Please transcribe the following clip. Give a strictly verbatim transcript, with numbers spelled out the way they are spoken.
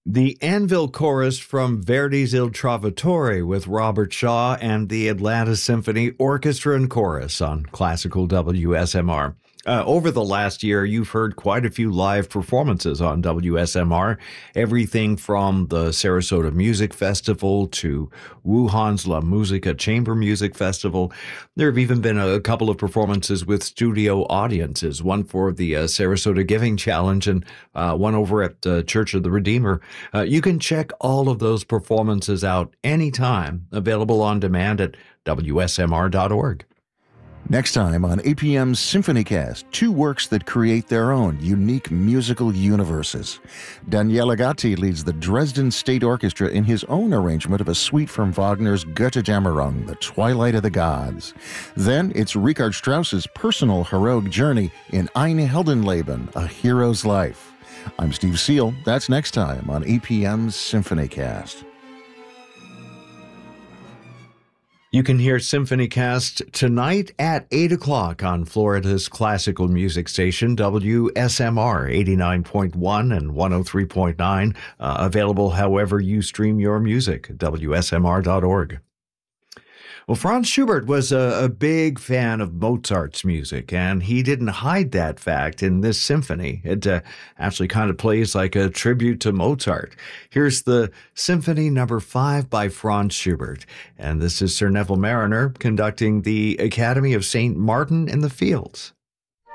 The Anvil Chorus from Verdi's Il Trovatore with Robert Shaw and the Atlanta Symphony Orchestra and Chorus on Classical W S M R. Uh, over the last year, you've heard quite a few live performances on W S M R, everything from the Sarasota Music Festival to Wuhan's La Musica Chamber Music Festival. There have even been a couple of performances with studio audiences, one for the uh, Sarasota Giving Challenge and uh, one over at uh, Church of the Redeemer. Uh, you can check all of those performances out anytime, available on demand at W S M R dot org. Next time on A P M's SymphonyCast, two works that create their own unique musical universes. Daniele Gatti leads the Dresden State Orchestra in his own arrangement of a suite from Wagner's Götterdämmerung, The Twilight of the Gods. Then it's Richard Strauss's personal heroic journey in Ein Heldenleben, A Hero's Life. I'm Steve Seal. That's next time on A P M's SymphonyCast. You can hear SymphonyCast tonight at eight o'clock on Florida's classical music station, W S M R eighty-nine point one and one oh three point nine, uh, available however you stream your music, W S M R dot org. Well, Franz Schubert was a, a big fan of Mozart's music, and he didn't hide that fact in this symphony. It uh, actually kind of plays like a tribute to Mozart. Here's the Symphony Number Five by Franz Schubert, and this is Sir Neville Marriner conducting the Academy of Saint Martin in the Fields.